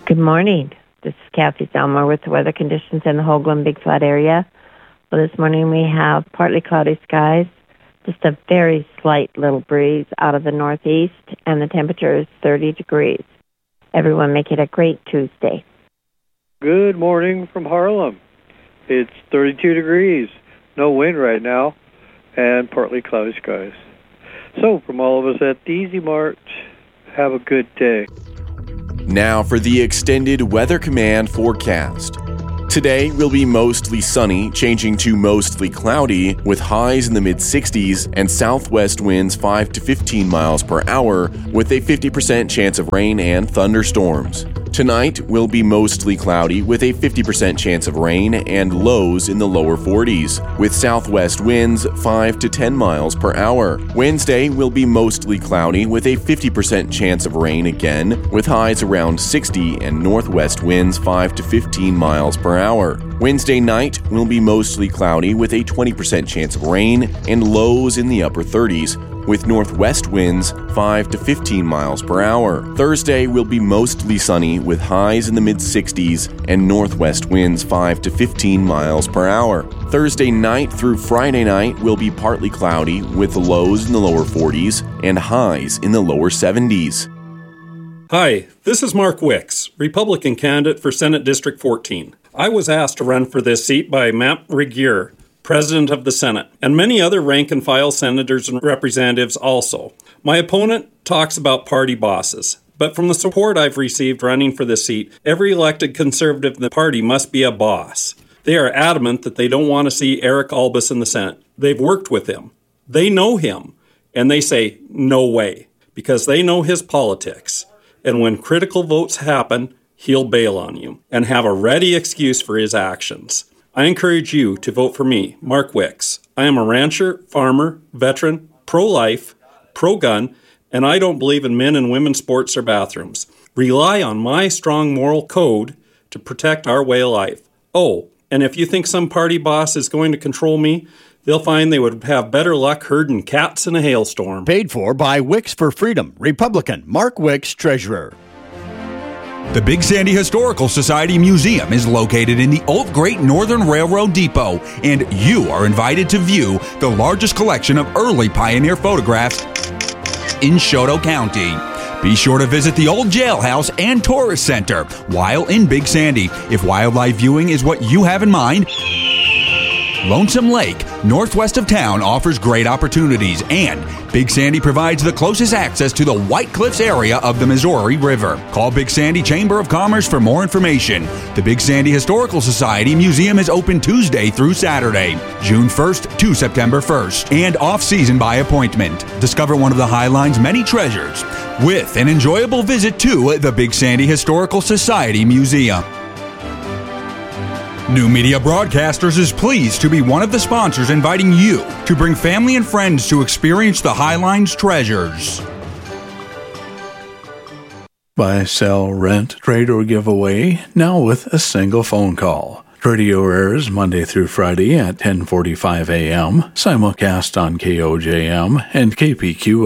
Good morning. This is Kathy Thelmer with the weather conditions in the Hoagland Big Flat area. Well, this morning we have partly cloudy skies, just a very slight little breeze out of the northeast, and the temperature is 30 degrees. Everyone make it a great Tuesday. Good morning from Harlem. It's 32 degrees, no wind right now, and partly cloudy skies. So from all of us at the Easy Mart, have a good day. Now for the extended Weather Command forecast. Today will be mostly sunny, changing to mostly cloudy, with highs in the mid-60s and southwest winds 5 to 15 miles per hour, with a 50% chance of rain and thunderstorms. Tonight will be mostly cloudy with a 50% chance of rain and lows in the lower 40s, with southwest winds 5 to 10 miles per hour. Wednesday will be mostly cloudy with a 50% chance of rain again, with highs around 60 and northwest winds 5 to 15 miles per hour. Wednesday night will be mostly cloudy with a 20% chance of rain and lows in the upper 30s, with northwest winds 5 to 15 miles per hour. Thursday will be mostly sunny with highs in the mid-60s and northwest winds 5 to 15 miles per hour. Thursday night through Friday night will be partly cloudy with lows in the lower 40s and highs in the lower 70s. Hi, this is Mark Wicks, Republican candidate for Senate District 14. I was asked to run for this seat by Matt Regier, President of the Senate, and many other rank-and-file senators and representatives also. My opponent talks about party bosses, but from the support I've received running for this seat, every elected conservative in the party must be a boss. They are adamant that they don't want to see Eric Albus in the Senate. They've worked with him. They know him, and they say, no way, because they know his politics. And when critical votes happen, he'll bail on you and have a ready excuse for his actions. I encourage you to vote for me, Mark Wicks. I am a rancher, farmer, veteran, pro-life, pro-gun, and I don't believe in men and women's sports or bathrooms. Rely on my strong moral code to protect our way of life. Oh, and if you think some party boss is going to control me, they'll find they would have better luck herding cats in a hailstorm. Paid for by Wicks for Freedom, Republican, Mark Wicks, Treasurer. The Big Sandy Historical Society Museum is located in the old Great Northern Railroad Depot, and you are invited to view the largest collection of early pioneer photographs in Choteau County. Be sure to visit the old jailhouse and tourist center while in Big Sandy. If wildlife viewing is what you have in mind, Lonesome Lake, northwest of town, offers great opportunities, and Big Sandy provides the closest access to the White Cliffs area of the Missouri River. Call Big Sandy Chamber of Commerce for more information. The Big Sandy Historical Society Museum is open Tuesday through Saturday, June 1st to September 1st, and off-season by appointment. Discover one of the Highline's many treasures with an enjoyable visit to the Big Sandy Historical Society Museum. New Media Broadcasters is pleased to be one of the sponsors inviting you to bring family and friends to experience the Highline's treasures. Buy, sell, rent, trade, or give away, now with a single phone call. Radio airs Monday through Friday at 10:45 a.m., simulcast on KOJM and KPQ